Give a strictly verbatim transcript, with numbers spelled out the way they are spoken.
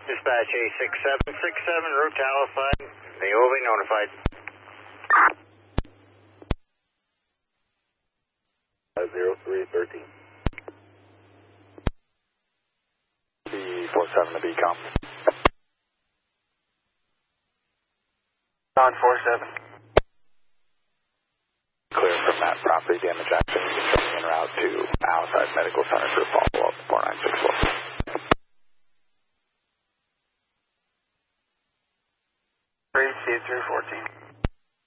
Dispatch A six seven six seven, route to Alpine. They will be notified. zero three thirteen. B four seven to B com. On four seven. Clear from that property damage action. Coming en route to Alside Medical Center for follow-up four nine six four. three C three fourteen.